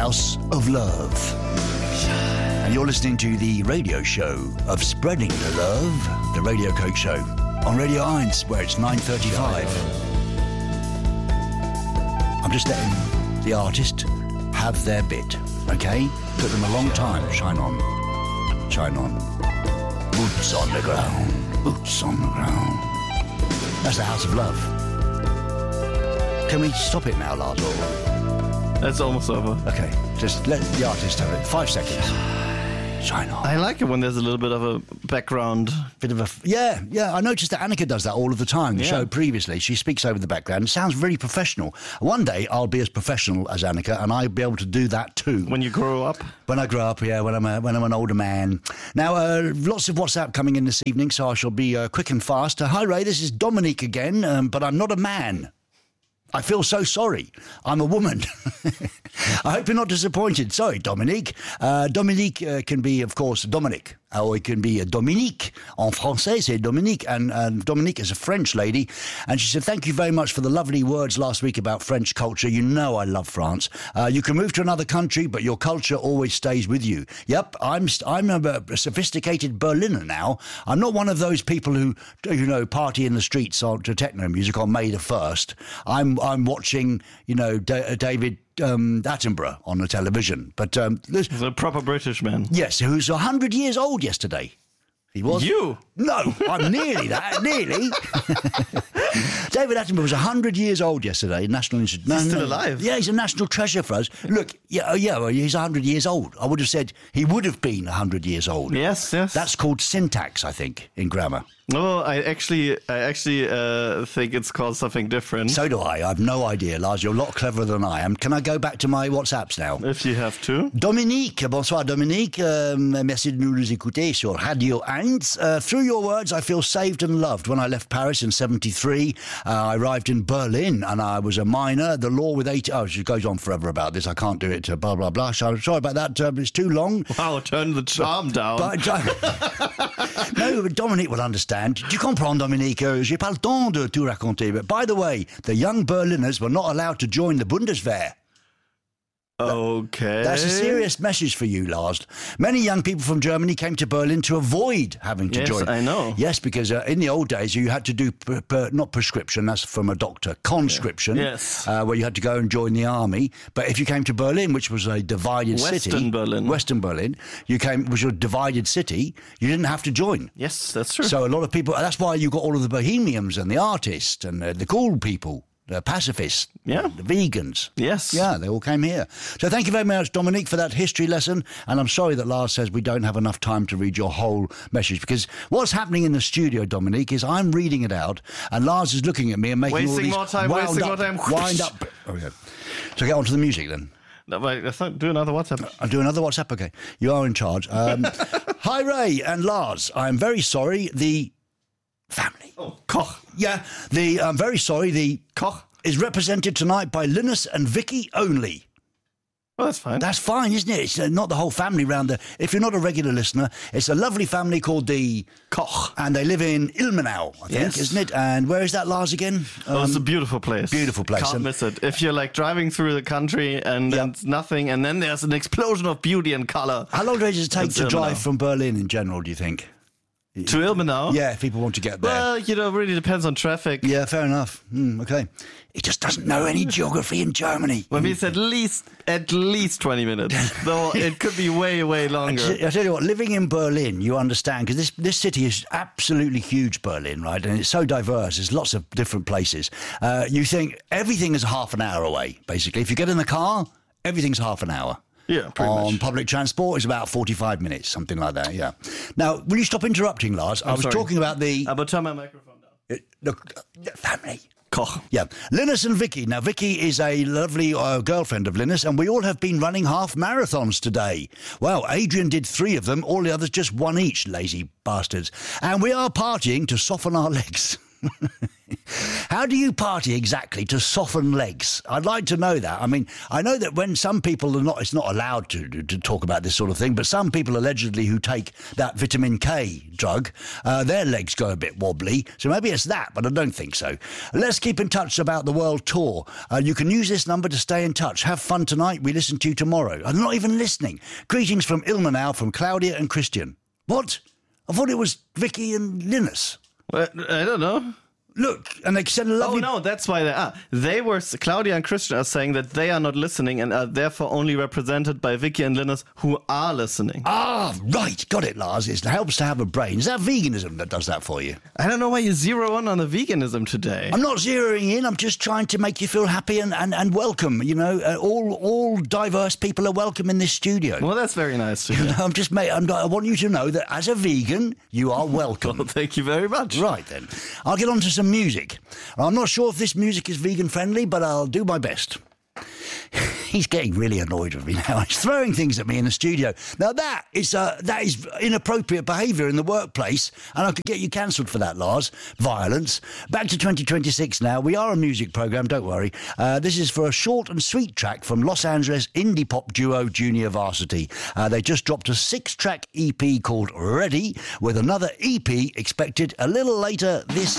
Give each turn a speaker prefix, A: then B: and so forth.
A: House of Love. And you're listening to the radio show of Spreading the Love, the Radio Coke Show, on Radio 1, where it's 9:35. I'm just letting the artist have their bit, okay? Took them a long time. Shine on. Shine on. Boots on the ground. Boots on the ground. That's the House of Love. Can we stop it now, Lars?
B: That's almost over.
A: Okay, just let the artist have it. 5 seconds. Shine on.
B: I like it when there's a little bit of a background.
A: Bit of a... Yeah. I noticed that Annika does that all of the time. The show previously, she speaks over the background. It sounds very professional. One day, I'll be as professional as Annika, and I'll be able to do that too.
B: When you grow up?
A: When I grow up, yeah, when I'm an older man. Now, lots of WhatsApp coming in this evening, so I shall be quick and fast. Hi, Ray, this is Dominique again, but I'm not a man. I feel so sorry. I'm a woman. I hope you're not disappointed. Sorry, Dominique. Dominique can be, of course, Dominic. Or it can be Dominique. En français, c'est Dominique. And Dominique is a French lady. And she said, thank you very much for the lovely words last week about French culture. You know I love France. You can move to another country, but your culture always stays with you. Yep, I'm a sophisticated Berliner now. I'm not one of those people who, party in the streets to techno music on May the 1st. I'm watching, David Attenborough on the television. But
B: he's a proper British man.
A: Yes, who's 100 years old yesterday. He was.
B: You?
A: No, I'm nearly that. Nearly. David Attenborough was 100 years old yesterday. National Institute.
B: He's still alive.
A: Yeah, he's a national treasure for us. Look, well, he's 100 years old. I would have said he would have been 100 years old.
B: Yes.
A: That's called syntax, I think, in grammar.
B: Oh, I actually think it's called something different.
A: So do I. I have no idea, Lars. You're a lot cleverer than I am. Can I go back to my WhatsApps now?
B: If you have to.
A: Dominique, bonsoir Dominique. Merci de nous écouter sur Radio 1. Through your words, I feel saved and loved. When I left Paris in 73, I arrived in Berlin and I was a minor. The law with 80... Oh, she goes on forever about this. I can't do it. Blah, blah, blah. Sorry about that. It's too long.
B: Wow, turn the charm down.
A: No, but Dominique will understand. Tu comprends, Dominique? J'ai pas le temps de tout raconter. But by the way, the young Berliners were not allowed to join the Bundeswehr.
B: Okay.
A: That's a serious message for you, Lars. Many young people from Germany came to Berlin to avoid having to join.
B: Yes, I know.
A: Yes, because in the old days, you had to do, not prescription, that's from a doctor, conscription.
B: Yes.
A: Where you had to go and join the army. But if you came to Berlin, which was a divided city. Western Berlin. Which was a divided city, you didn't have to join.
B: Yes, that's true.
A: So a lot of people, that's why you got all of the bohemians and the artists and the cool people. The pacifists, the vegans.
B: Yes.
A: Yeah, they all came here. So thank you very much, Dominique, for that history lesson. And I'm sorry that Lars says we don't have enough time to read your whole message, because what's happening in the studio, Dominique, is I'm reading it out and Lars is looking at me and making all these
B: wasting more time.
A: Wind up. Okay. So get on to the music then.
B: No, wait, let's not do another WhatsApp.
A: I'll do another WhatsApp, okay. You are in charge. Hi, Ray and Lars. I'm very sorry. The family.
B: Oh, Koch.
A: Yeah, I'm very sorry, the Koch is represented tonight by Linus and Vicky only.
B: Well, that's fine.
A: That's fine, isn't it? It's not the whole family round there. If you're not a regular listener, it's a lovely family called the Koch. And they live in Ilmenau, I think, isn't it? And where is that, Lars, again?
B: It's a beautiful place.
A: Beautiful place.
B: Can't miss it. If you're like driving through the country and it's nothing, and then there's an explosion of beauty and colour.
A: How long does it take to drive from Berlin in general, do you think?
B: To Ilmenau?
A: Yeah, if people want to get there.
B: Well, it really depends on traffic.
A: Yeah, fair enough. Okay. He just doesn't know any geography in Germany.
B: Well, it's at least 20 minutes. Though it could be way, way longer.
A: I tell you what, living in Berlin, you understand, because this city is absolutely huge, Berlin, right? And it's so diverse. There's lots of different places. You think everything is half an hour away, basically. If you get in the car, everything's half an hour.
B: Yeah, pretty much.
A: On public transport, it's about 45 minutes, something like that, yeah. Now, will you stop interrupting, Lars? I was talking about the...
B: I'll turn my microphone down.
A: The family.
B: Koch.
A: Yeah. Linus and Vicky. Now, Vicky is a lovely girlfriend of Linus, and we all have been running half marathons today. Well, Adrian did 3 of them, all the others just 1 each, lazy bastards. And we are partying to soften our legs. How do you party exactly to soften legs? I'd like to know that. I mean, I know that when some people are not, it's not allowed to talk about this sort of thing, but some people allegedly who take that vitamin K drug, their legs go a bit wobbly. So maybe it's that, but I don't think so. Let's keep in touch about the world tour. You can use this number to stay in touch. Have fun tonight. We listen to you tomorrow. I'm not even listening. Greetings from Ilmenau, from Claudia and Christian. What? I thought it was Vicky and Linus.
B: Well, I don't know.
A: Look, and they sent a lovely...
B: Oh, no, that's why they are. Claudia and Christian are saying that they are not listening and are therefore only represented by Vicky and Linus, who are listening.
A: Ah, right. Got it, Lars. It helps to have a brain. Is that veganism that does that for you?
B: I don't know why you zero in on the veganism today.
A: I'm not zeroing in. I'm just trying to make you feel happy and welcome. You know, all diverse people are welcome in this studio.
B: Well, that's very nice to hear.
A: I want you to know that as a vegan, you are welcome.
B: Well, thank you very much.
A: Right, then. I'll get on to some music. I'm not sure if this music is vegan friendly, but I'll do my best. He's getting really annoyed with me now. He's throwing things at me in the studio. Now that is inappropriate behaviour in the workplace, and I could get you cancelled for that, Lars. Violence. Back to 2026 now. We are a music programme, don't worry. This is for a short and sweet track from Los Angeles indie pop duo Junior Varsity. They just dropped a 6-track EP called Ready, with another EP expected a little later this